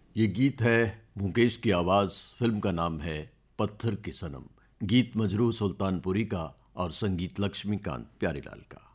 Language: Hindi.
ये गीत है मुकेश की आवाज़। फिल्म का नाम है पत्थर की सनम। गीत मजरूह सुल्तानपुरी का और संगीत लक्ष्मीकांत प्यारेलाल का।